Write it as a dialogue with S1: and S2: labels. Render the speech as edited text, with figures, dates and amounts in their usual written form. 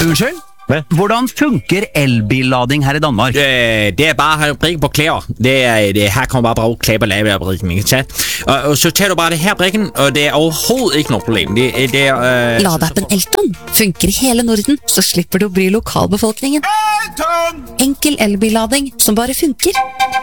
S1: Unnskyld? Hvordan funker elbillading her i Danmark?
S2: Det bare brikken på klæder. Her kommer bare klæder på lavebrikken, ikke sant? Og så tager du bare det her brikken, og det overhovedet ikke noe problem.
S3: Ladeappen Elton funker i hele Norden, så slipper du å bry lokalbefolkningen. Enkel elbillading som bare funker.